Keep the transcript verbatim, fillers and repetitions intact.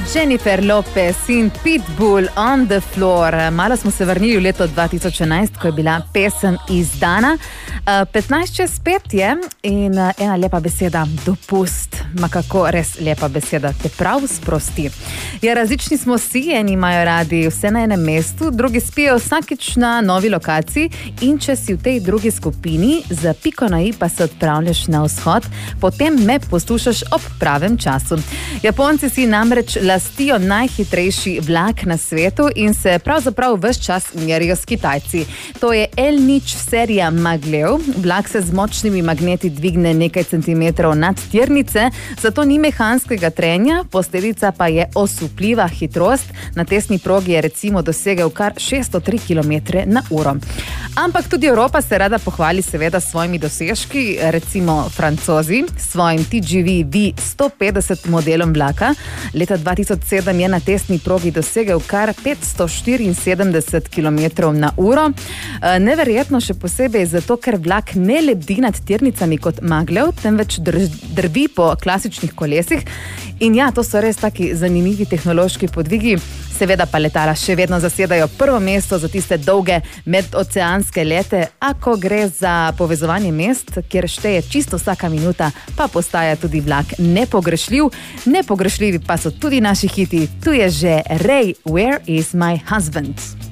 Jennifer Lopez in Pitbull on the floor. Malo smo se vrnili v leto dva tisoč enajst, ko je bila pesem izdana. petnajst čez pet je in ena lepa beseda, dopust. Ma kako res lepa beseda, te prav sprosti. Ja, različni smo si, eni imajo radi vse na enem mestu, drugi spijo vsakič na novi lokaciji in če si v tej drugi skupini, za piko na i pa se odpravljaš na vzhod, potem me poslušaš ob pravem času. Japonci si namreč lastijo najhitrejši vlak na svetu in se pravzaprav ves čas merijo s Kitajci. To je el nič serija Maglev. Vlak se z močnimi magneti dvigne nekaj centimetrov nad tirnice, zato ni mehanskega trenja, posledica pa je osupljiva hitrost. Na testni progi je recimo dosegel kar šeststo tri kilometre na uro. Ampak tudi Evropa se rada pohvali seveda s svojimi dosežki, recimo Francozi s svojim T G V V sto petdeset modelom vlaka. Leta dva tisoč sedem je na testni progi dosegel kar petsto štiriinsedemdeset kilometrov na uro. Neverjetno še posebej zato, ker vlak ne lebdi nad tirnicami kot Maglev, temveč drvi po klasičnih kolesih. In ja, to so res taki zanimivi tehnološki podvigi. Seveda pa letala še vedno zasedajo prvo mesto za tiste dolge medoceanske lete, a ko gre za povezovanje mest, kjer šteje čisto vsaka minuta, pa postaja tudi vlak nepogrešljiv. Nepogrešljivi pa so tudi naši hiti. Tu je že Ray, Where is my husband?